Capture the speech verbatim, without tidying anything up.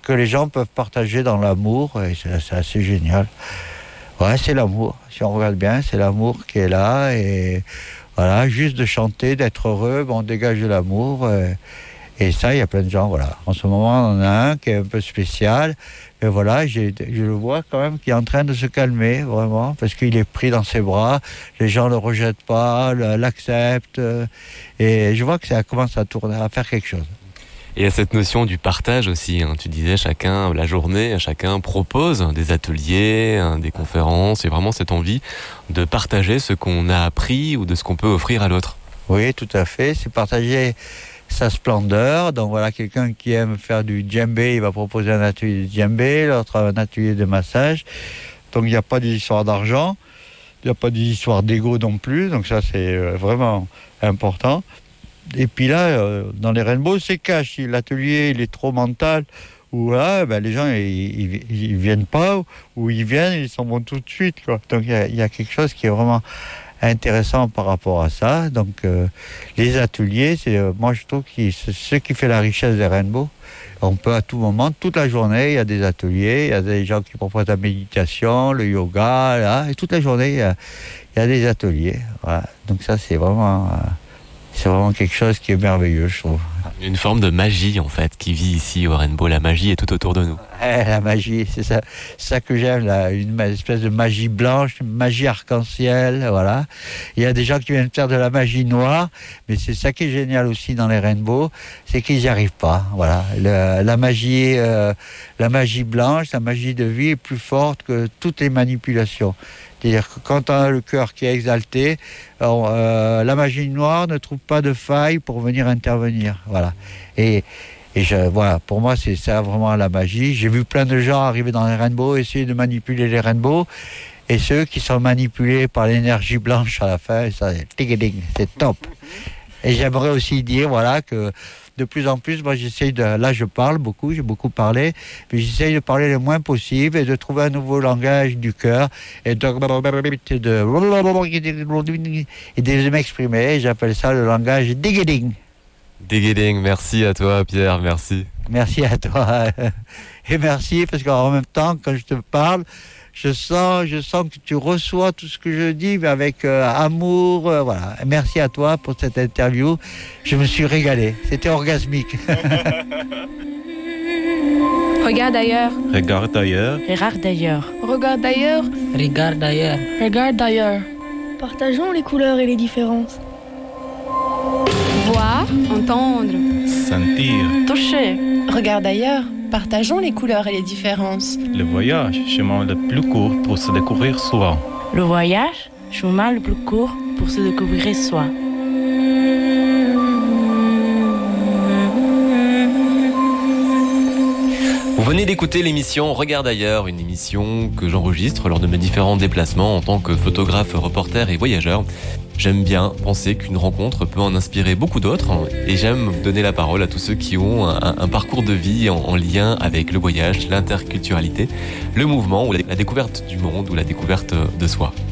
que les gens peuvent partager dans l'amour, et c'est, c'est assez génial. Ouais, c'est l'amour. Si on regarde bien, c'est l'amour qui est là. Et voilà, juste de chanter, d'être heureux, ben, on dégage de l'amour. Et, et ça, il y a plein de gens, voilà. En ce moment, on en a un qui est un peu spécial. Et voilà, j'ai, je le vois quand même qui est en train de se calmer, vraiment, parce qu'il est pris dans ses bras. Les gens ne le rejettent pas, l'acceptent. Et je vois que ça commence à tourner, à faire quelque chose. Et il y a cette notion du partage aussi, hein. Tu disais, chacun, la journée, chacun propose des ateliers, hein, des conférences, et vraiment cette envie de partager ce qu'on a appris ou de ce qu'on peut offrir à l'autre. Oui, tout à fait. C'est partager sa splendeur. Donc voilà, quelqu'un qui aime faire du djembé, il va proposer un atelier de djembé, l'autre un atelier de massage. Donc il n'y a pas d'histoire d'argent, il n'y a pas d'histoire d'ego non plus. Donc ça, c'est vraiment important. Et puis là, euh, dans les Rainbows, c'est cash. Si l'atelier il est trop mental, ou là, ben, les gens ils, ils, ils viennent pas, ou ils viennent, ils s'en vont tout de suite, quoi. Donc il y, y a quelque chose qui est vraiment intéressant par rapport à ça. Donc euh, les ateliers, c'est euh, moi je trouve que c'est ce qui fait la richesse des Rainbows. On peut à tout moment, toute la journée, il y a des ateliers, il y a des gens qui proposent la méditation, le yoga, là, et toute la journée, il y a, il y a des ateliers. Voilà. Donc ça, c'est vraiment... Euh, C'est vraiment quelque chose qui est merveilleux, je trouve. Une forme de magie, en fait, qui vit ici au Rainbow. La magie est tout autour de nous. Eh, la magie, c'est ça, c'est ça que j'aime, là, une espèce de magie blanche, une magie arc-en-ciel, voilà. Il y a des gens qui viennent faire de la magie noire, mais c'est ça qui est génial aussi dans les Rainbows, c'est qu'ils n'y arrivent pas, voilà. Le, la magie, euh, la magie blanche, la magie de vie est plus forte que toutes les manipulations. C'est-à-dire que quand on a le cœur qui est exalté, alors, euh, la magie noire ne trouve pas de faille pour venir intervenir. Voilà. Et, et je, voilà, pour moi, c'est ça vraiment la magie. J'ai vu plein de gens arriver dans les Rainbows, essayer de manipuler les Rainbows. Et ceux qui sont manipulés par l'énergie blanche à la fin, ça, c'est top. Et j'aimerais aussi dire, voilà, que de plus en plus, moi j'essaye de, là je parle beaucoup, j'ai beaucoup parlé, mais j'essaye de parler le moins possible et de trouver un nouveau langage du cœur et de, de, et de m'exprimer. J'appelle ça le langage digging. Digging, merci à toi Pierre, merci. Merci à toi. Et merci parce qu'en même temps, quand je te parle, je sens, je sens que tu reçois tout ce que je dis, mais avec euh, amour. Euh, voilà. Merci à toi pour cette interview. Je me suis régalé. C'était orgasmique. Regarde ailleurs. Regarde ailleurs. Regarde d'ailleurs. Regarde ailleurs. Regarde d'ailleurs. Regarde ailleurs. Partageons les couleurs et les différences. Voir, entendre, Sentir. toucher. Regarde ailleurs. Partageons les couleurs et les différences. Le voyage, chemin le plus court pour se découvrir soi. Le voyage, chemin le plus court pour se découvrir soi. Vous venez d'écouter l'émission Regarde ailleurs, une émission que j'enregistre lors de mes différents déplacements en tant que photographe, reporter et voyageur. J'aime bien penser qu'une rencontre peut en inspirer beaucoup d'autres et j'aime donner la parole à tous ceux qui ont un, un parcours de vie en, en lien avec le voyage, l'interculturalité, le mouvement ou la, la découverte du monde ou la découverte de soi.